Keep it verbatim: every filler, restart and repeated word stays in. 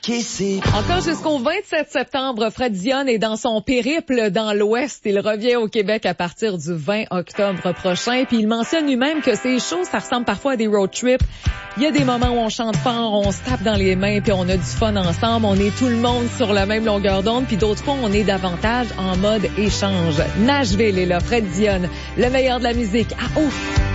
Kissé. Encore jusqu'au vingt-sept septembre, Fred Dionne est dans son périple dans l'Ouest. Il revient au Québec à partir du vingt octobre prochain. Puis il mentionne lui-même que ces shows, ça ressemble parfois à des road trips. Il y a des moments où on chante fort, on se tape dans les mains, puis on a du fun ensemble. On est tout le monde sur la même longueur d'onde. Puis d'autres fois, on est davantage en mode échange. Nashville est là, Fred Dionne, le meilleur de la musique. Ah, ouf!